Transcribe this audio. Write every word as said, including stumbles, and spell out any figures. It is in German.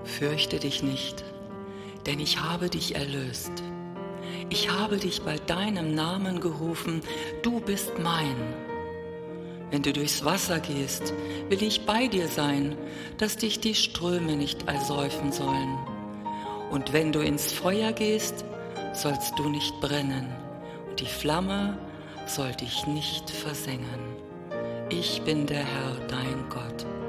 Fürchte dich nicht, denn ich habe dich erlöst. Ich habe dich bei deinem Namen gerufen, du bist mein. Wenn du durchs Wasser gehst, will ich bei dir sein, dass dich die Ströme nicht ersäufen sollen. Und wenn du ins Feuer gehst, sollst du nicht brennen, und die Flamme soll dich nicht versengen. Ich bin der Herr, dein Gott.